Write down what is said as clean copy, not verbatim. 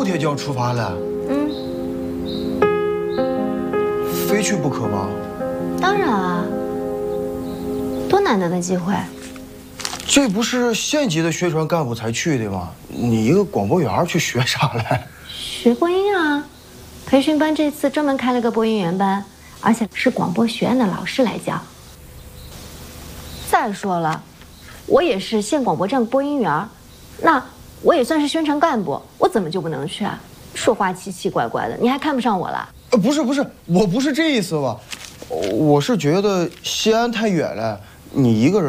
天就要出发了。非去不可吗？ 当然啊，多难得的机会。 这不是县级的宣传干部才去的吗？你一个广播员去学啥来？ 学播音啊，培训班这次专门开了个播音员班，而且是广播学院的老师来教。再说了，我也是县广播站播音员，那我也算是宣传干部，我怎么就不能去啊？说话奇奇怪怪的，你还看不上我了？ 不是，我不是这意思吧？我是觉得西安太远了，你一个人。